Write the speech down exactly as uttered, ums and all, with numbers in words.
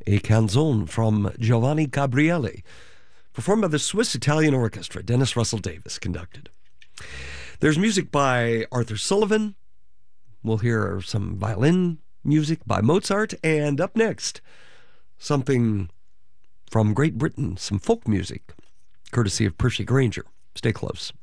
a canzone from Giovanni Gabrieli, performed by the Swiss-Italian Orchestra. Dennis Russell Davis conducted. There's music by Arthur Sullivan. We'll hear some violin music by Mozart. And up next, something from Great Britain, some folk music, courtesy of Percy Granger. Stay close.